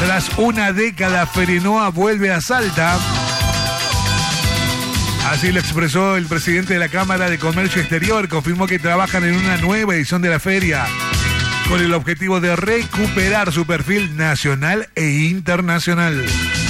Tras una década, Ferinoa vuelve a Salta. Así lo expresó el presidente de la Cámara de Comercio Exterior. Confirmó que trabajan en una nueva edición de la feria con el objetivo de recuperar su perfil nacional e internacional.